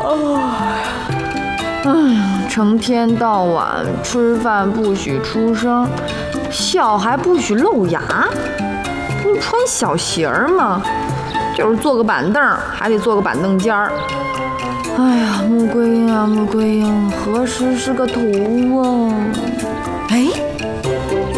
成天到晚吃饭不许出声，笑还不许露牙。你穿小鞋吗？就是坐个板凳，还得坐个板凳尖儿。哎呀，穆桂英啊，穆桂英，何时是个头啊？ 哎。